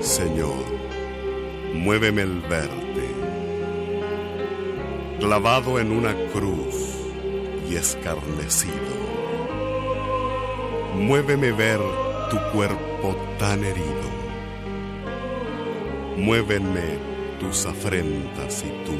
Señor, muéveme el verte, clavado en una cruz y escarnecido. Muéveme ver tu cuerpo tan herido. Muévenme tus afrentas y tu